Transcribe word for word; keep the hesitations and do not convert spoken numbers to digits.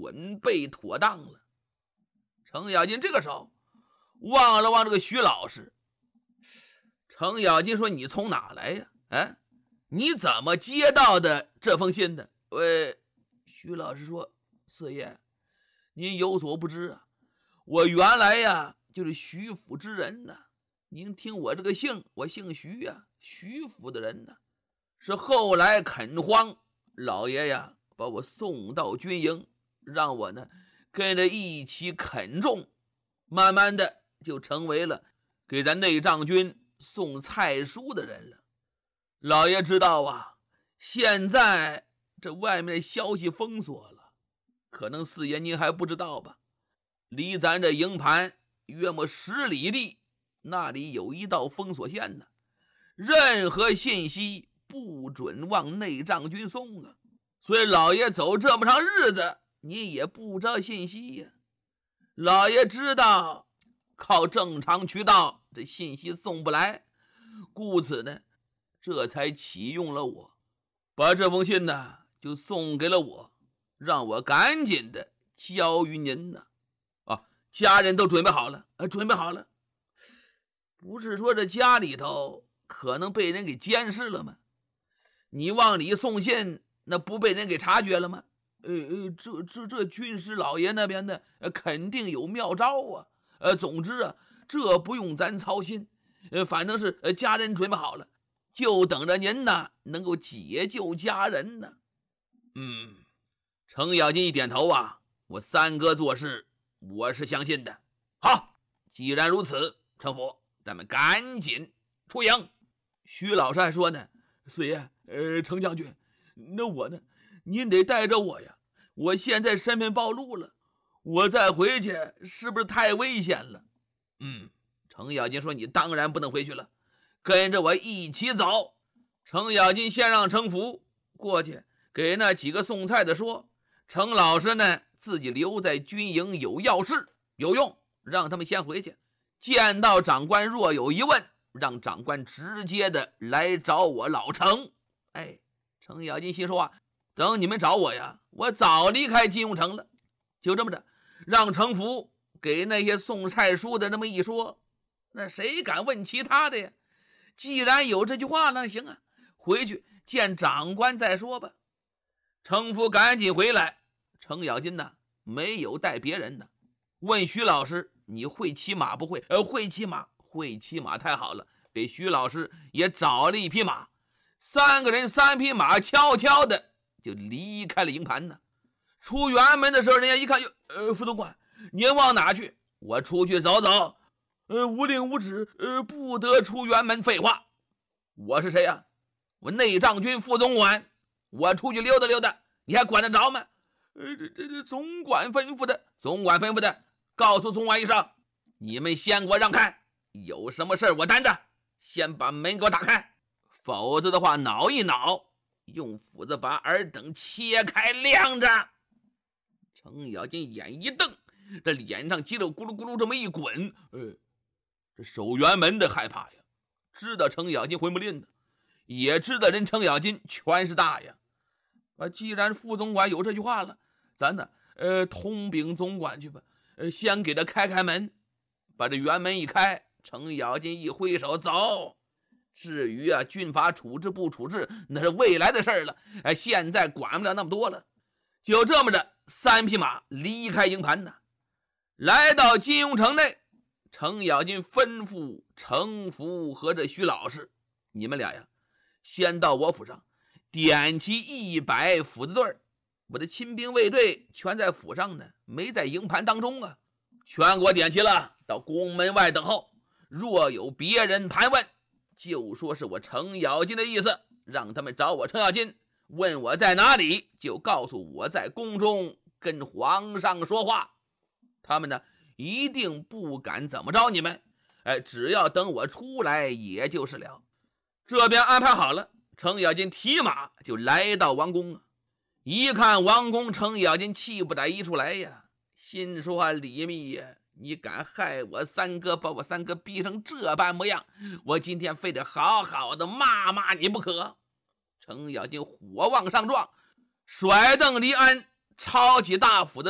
准备妥当了。程咬金这个时候望了望这个徐老师，程咬金说：“你从哪来呀？哎，你怎么接到的这封信的？”喂，徐老师说：“四爷，您有所不知啊，我原来呀就是徐府之人呐。您听我这个姓，我姓徐呀，徐府的人呐。是后来垦荒，老爷呀把我送到军营，让我呢跟着一起垦种，慢慢的就成为了给咱内帐军送菜蔬的人了。老爷知道啊，现在这外面的消息封锁了，可能四爷您还不知道吧？离咱这营盘约莫十里地，那里有一道封锁线呢，任何信息不准往内帐军送啊。所以老爷走这么长日子，你也不知道信息呀。老爷知道靠正常渠道这信息送不来，故此呢，这才启用了我，把这封信呢就送给了我，让我赶紧的交于您呢。啊，家人都准备好了，呃，准备好了。不是说这家里头可能被人给监视了吗？你往里送信，那不被人给察觉了吗？呃呃，这这这军师老爷那边的、呃、肯定有妙招啊。呃，总之啊，这不用咱操心。呃，反正是、呃、家人准备好了，就等着您呢能够解救家人呢。嗯，程咬金一点头啊，我三哥做事我是相信的。好，既然如此，程福，咱们赶紧出营。徐老师还说呢，四爷，呃，程将军，那我呢？您得带着我呀！我现在身份暴露了，我再回去是不是太危险了？嗯，程咬金说：“你当然不能回去了，跟着我一起走。”程咬金先让程福过去给那几个送菜的说，程老师呢自己留在军营有要事有用，让他们先回去。见到长官若有疑问，让长官直接的来找我老程。哎，程咬金心说啊，等你们找我呀，我早离开金庸城了。就这么着，让程福给那些送菜蔬的这么一说，那谁敢问其他的呀？既然有这句话呢，行啊，回去见长官再说吧。程福赶紧回来，程咬金呢没有带别人的，问徐老师：“你会骑马不会？”呃，会骑马，会骑马，太好了，给徐老师也找了一匹马。三个人三匹马悄悄的就离开了营盘呢。出辕门的时候，人家一看，哟，呃，副总管，您往哪去？我出去走走。呃，无令无旨，呃，不得出辕门。废话，我是谁呀、啊？我内帐军副总管，我出去溜达溜达，你还管得着吗？呃，这这这总管吩咐的，总管吩咐的，告诉总管一声，你们先给我让开，有什么事我担着，先把门给我打开，否则的话，挠一挠，用斧子把耳等切开晾着。程咬金眼一瞪，这脸上肌肉咕噜咕噜这么一滚，呃，这守辕门的害怕呀，知道程咬金混不吝的，也知道人程咬金权势大呀。啊，既然副总管有这句话了，咱呢，呃，通禀总管去吧，呃，先给他开开门，把这辕门一开，程咬金一挥手走。至于啊，军法处置不处置，那是未来的事儿了，哎，现在管不了那么多了。就这么着，三匹马离开营盘呢，来到金庸城内。程咬金吩咐程福和这徐老师，你们俩呀，先到我府上点齐一百斧子队，我的亲兵卫队全在府上呢，没在营盘当中啊，全给我点齐了，到宫门外等候。若有别人盘问，就说是我程咬金的意思，让他们找我程咬金，问我在哪里，就告诉我在宫中跟皇上说话。他们呢一定不敢怎么着你们，哎，只要等我出来也就是了。这边安排好了，程咬金提马就来到王宫啊。一看王宫，程咬金气不打一处来呀，心说啊，李密呀，你敢害我三哥，把我三哥逼成这般模样，我今天非得好好的骂骂你不可。程咬金火往上撞，甩蹬离鞍，抄起大斧子